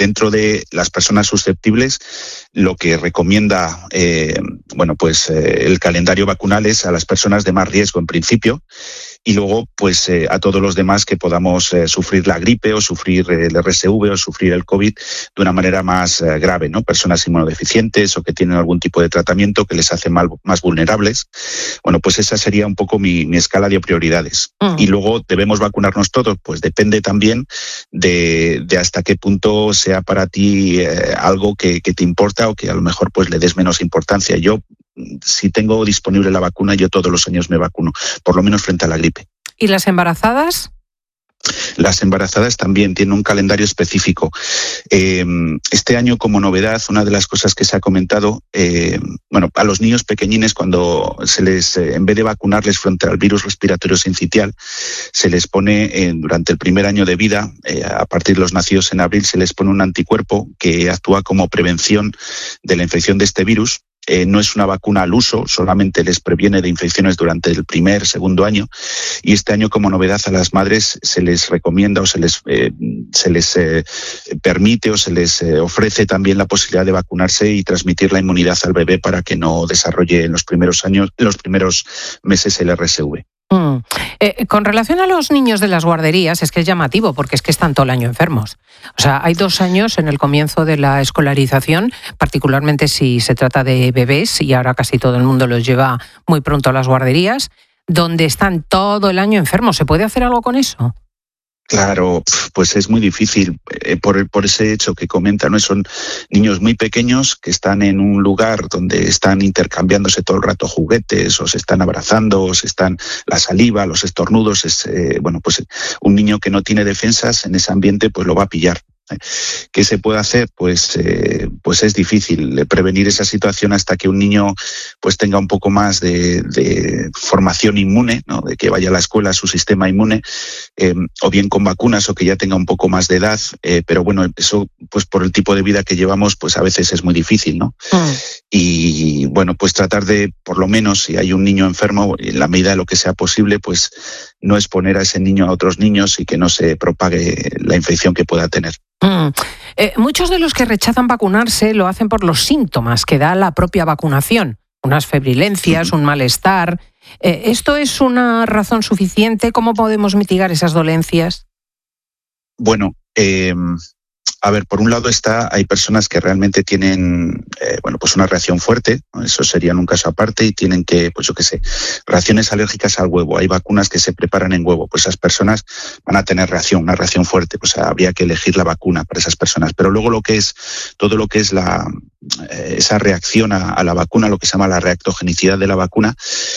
dentro de las personas susceptibles, lo que recomienda el calendario vacunal es a las personas de más riesgo en principio, y luego pues a todos los demás que podamos sufrir la gripe o sufrir el RSV o sufrir el COVID de una manera más grave, ¿no? Personas inmunodeficientes o que tienen algún tipo de tratamiento que les hace más vulnerables. Bueno, pues esa sería un poco mi escala de prioridades. Y luego, ¿debemos vacunarnos todos? Pues depende también de hasta qué punto sea para ti algo que te importa o que a lo mejor pues le des menos importancia. Yo, si tengo disponible la vacuna, yo todos los años me vacuno, por lo menos frente a la gripe. ¿Y las embarazadas? Las embarazadas también tienen un calendario específico. Este año, como novedad, una de las cosas que se ha comentado, a los niños pequeñines, cuando se les, en vez de vacunarles frente al virus respiratorio sincitial, se les pone durante el primer año de vida, a partir de los nacidos en abril, se les pone un anticuerpo que actúa como prevención de la infección de este virus. No es una vacuna al uso, solamente les previene de infecciones durante el segundo año, y este año, como novedad, a las madres se les recomienda o se les permite o se les ofrece también la posibilidad de vacunarse y transmitir la inmunidad al bebé para que no desarrolle en los primeros meses el RSV. Con relación a los niños de las guarderías, es que es llamativo, porque es que están todo el año enfermos. O sea, hay 2 años en el comienzo de la escolarización, particularmente si se trata de bebés, y ahora casi todo el mundo los lleva muy pronto a las guarderías, donde están todo el año enfermos. ¿Se puede hacer algo con eso? Claro, pues es muy difícil por ese hecho que comenta, ¿no? Son niños muy pequeños que están en un lugar donde están intercambiándose todo el rato juguetes, o se están abrazando, o se están la saliva, los estornudos. Pues un niño que no tiene defensas en ese ambiente, pues lo va a pillar. ¿Qué se puede hacer? Pues es difícil prevenir esa situación hasta que un niño pues tenga un poco más de formación inmune, ¿no? De que vaya a la escuela su sistema inmune, o bien con vacunas, o que ya tenga un poco más de edad, pero bueno, eso pues por el tipo de vida que llevamos, pues a veces es muy difícil, ¿no? Y bueno, pues tratar de, por lo menos, si hay un niño enfermo, en la medida de lo que sea posible, pues no exponer a ese niño a otros niños y que no se propague la infección que pueda tener. Muchos de los que rechazan vacunarse lo hacen por los síntomas que da la propia vacunación, unas febrilencias, un malestar. ¿Esto es una razón suficiente? ¿Cómo podemos mitigar esas dolencias? Bueno, por un lado hay personas que realmente tienen pues una reacción fuerte, ¿no? Eso sería en un caso aparte, y tienen que, reacciones alérgicas al huevo. Hay vacunas que se preparan en huevo, pues esas personas van a tener una reacción fuerte, pues habría que elegir la vacuna para esas personas. Pero luego todo lo que es esa reacción a la vacuna, lo que se llama la reactogenicidad de la vacuna,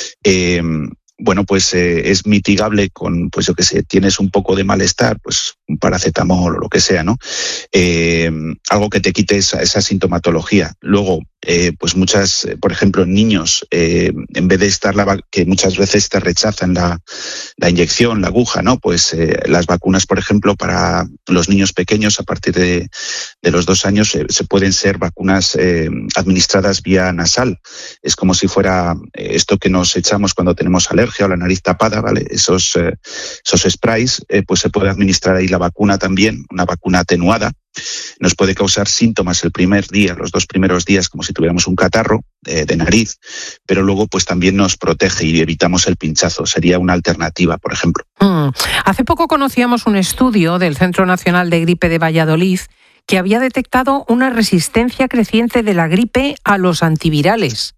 es mitigable con, tienes un poco de malestar, pues un paracetamol o lo que sea, ¿no? Algo que te quite esa sintomatología. Luego, por ejemplo, en niños, en vez de que muchas veces te rechazan la inyección, la aguja, ¿no? Pues las vacunas, por ejemplo, para los niños pequeños a partir de los 2 años se pueden ser vacunas administradas vía nasal. Es como si fuera esto que nos echamos cuando tenemos alergia o la nariz tapada, ¿vale? Esos sprays, pues se puede administrar ahí la vacuna también, una vacuna atenuada. Nos puede causar síntomas el primer día, los 2 primeros días, como si tuviéramos un catarro de nariz, pero luego pues también nos protege y evitamos el pinchazo. Sería una alternativa, por ejemplo. Hace poco conocíamos un estudio del Centro Nacional de Gripe de Valladolid que había detectado una resistencia creciente de la gripe a los antivirales.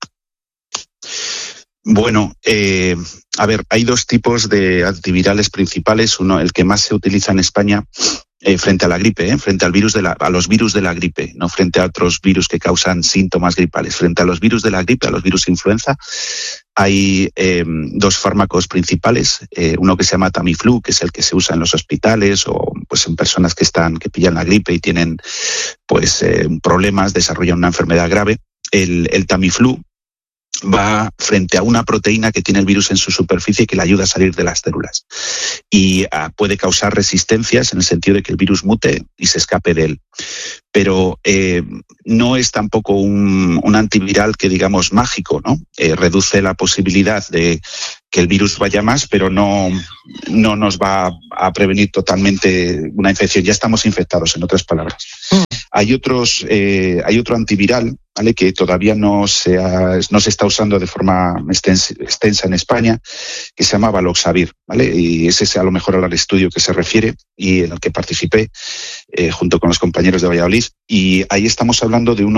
Bueno, hay 2 tipos de antivirales principales. Uno, el que más se utiliza en España, frente a la gripe, frente a los virus de la gripe, no frente a otros virus que causan síntomas gripales. Frente a los virus de la gripe, a los virus influenza, hay 2 fármacos principales. Uno que se llama Tamiflu, que es el que se usa en los hospitales o pues en personas que pillan la gripe y tienen problemas, desarrollan una enfermedad grave. El Tamiflu va frente a una proteína que tiene el virus en su superficie que le ayuda a salir de las células, y puede causar resistencias en el sentido de que el virus mute y se escape de él. Pero no es tampoco un antiviral que digamos mágico, ¿no? Reduce la posibilidad de que el virus vaya más, pero no nos va a prevenir totalmente una infección. Ya estamos infectados, en otras palabras. Hay otro antiviral, ¿vale?, que todavía no se está usando de forma extensa en España, que se llama Baloxavir, ¿vale? Y ese es a lo mejor al estudio que se refiere y en el que participé junto con los compañeros de Valladolid. Y ahí estamos hablando de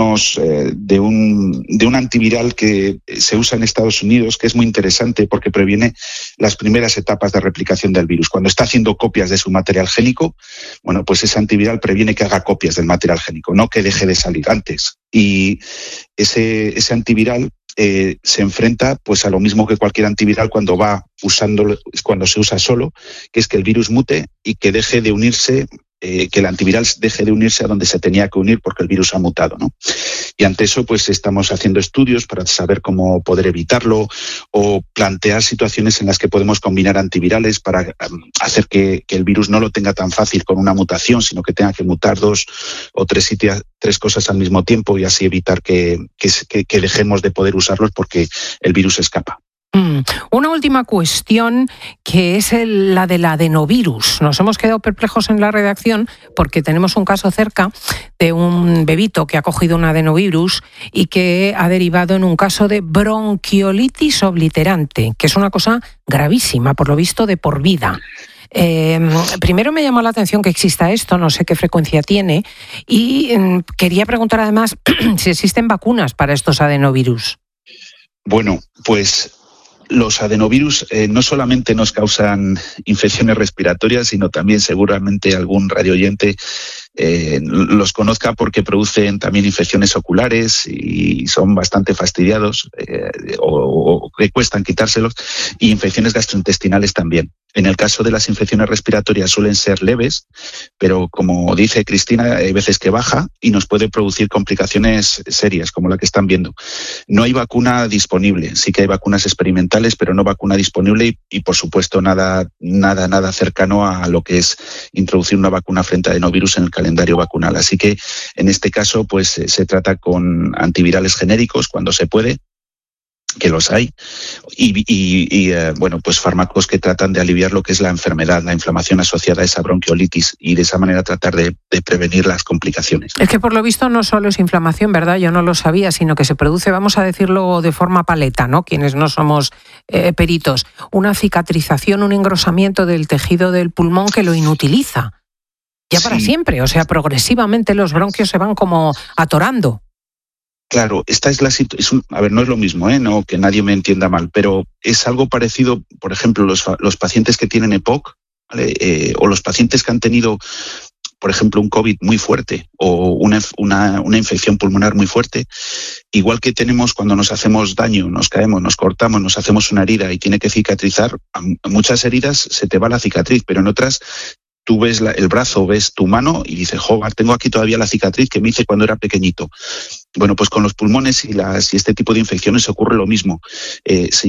un antiviral que se usa en Estados Unidos, que es muy interesante porque previene las primeras etapas de replicación del virus. Cuando está haciendo copias de su material génico, bueno, pues ese antiviral previene que haga copias del material génico, no que deje de salir antes. Y ese antiviral se enfrenta pues a lo mismo que cualquier antiviral cuando se usa solo, que es que el virus mute y que deje de unirse, que el antiviral deje de unirse a donde se tenía que unir porque el virus ha mutado, ¿no? Y ante eso pues estamos haciendo estudios para saber cómo poder evitarlo o plantear situaciones en las que podemos combinar antivirales para hacer que el virus no lo tenga tan fácil con una mutación, sino que tenga que mutar 2 o 3 cosas al mismo tiempo y así evitar que dejemos de poder usarlos porque el virus escapa. Una última cuestión que es la del adenovirus. Nos hemos quedado perplejos en la redacción porque tenemos un caso cerca de un bebito que ha cogido un adenovirus y que ha derivado en un caso de bronquiolitis obliterante, que es una cosa gravísima, por lo visto de por vida. Primero me llamó la atención que exista esto, no sé qué frecuencia tiene, y quería preguntar además si existen vacunas para estos adenovirus. Bueno, pues los adenovirus no solamente nos causan infecciones respiratorias, sino también seguramente algún radioyente los conozca porque producen también infecciones oculares y son bastante fastidiados o que cuestan quitárselos, y infecciones gastrointestinales también. En el caso de las infecciones respiratorias suelen ser leves, pero como dice Cristina, hay veces que baja y nos puede producir complicaciones serias, como la que están viendo. No hay vacuna disponible, sí que hay vacunas experimentales, pero no vacuna disponible y por supuesto nada cercano a lo que es introducir una vacuna frente a adenovirus en el calendario vacunal. Así que en este caso pues se trata con antivirales genéricos cuando se puede, que los hay, y pues fármacos que tratan de aliviar lo que es la enfermedad, la inflamación asociada a esa bronquiolitis y de esa manera tratar de prevenir las complicaciones. Es que por lo visto no solo es inflamación, ¿verdad? Yo no lo sabía, sino que se produce, vamos a decirlo de forma paleta, ¿no? Quienes no somos peritos, una cicatrización, un engrosamiento del tejido del pulmón que lo inutiliza ya para siempre, o sea, progresivamente los bronquios se van como atorando. Claro, esta es la situación. A ver, no es lo mismo, no que nadie me entienda mal, pero es algo parecido, por ejemplo, los pacientes que tienen EPOC, ¿vale? O los pacientes que han tenido, por ejemplo, un COVID muy fuerte o una infección pulmonar muy fuerte, igual que tenemos cuando nos hacemos daño, nos caemos, nos cortamos, nos hacemos una herida y tiene que cicatrizar. A muchas heridas se te va la cicatriz, pero en otras tú ves el brazo, ves tu mano y dices, joder, tengo aquí todavía la cicatriz que me hice cuando era pequeñito. Bueno, pues con los pulmones y este tipo de infecciones ocurre lo mismo. Es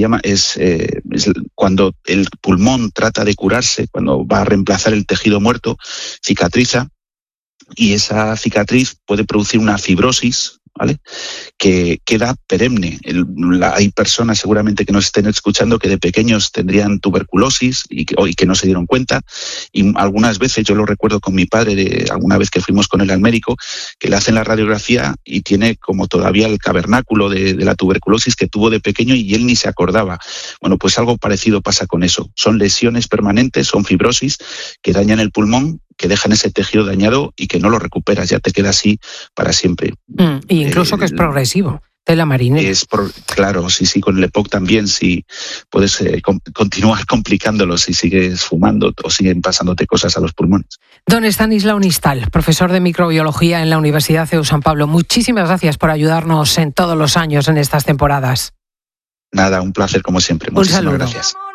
cuando el pulmón trata de curarse, cuando va a reemplazar el tejido muerto, cicatriza, y esa cicatriz puede producir una fibrosis, ¿vale?, que queda perenne. Hay personas seguramente que nos estén escuchando que de pequeños tendrían tuberculosis y que no se dieron cuenta, y algunas veces, yo lo recuerdo con mi padre, alguna vez que fuimos con él al médico, que le hacen la radiografía y tiene como todavía el cavernáculo de la tuberculosis que tuvo de pequeño y él ni se acordaba. Bueno, pues algo parecido pasa con eso. Son lesiones permanentes, son fibrosis que dañan el pulmón, que dejan ese tejido dañado y que no lo recuperas, ya te queda así para siempre. Y incluso que es progresivo, de la marinera. Claro, sí, con el EPOC también, si puedes continuar complicándolo si sigues fumando o siguen pasándote cosas a los pulmones. Don Estanislao Nistal, profesor de microbiología en la Universidad CEU San Pablo, muchísimas gracias por ayudarnos en todos los años en estas temporadas. Nada, un placer como siempre. Muchísimas gracias.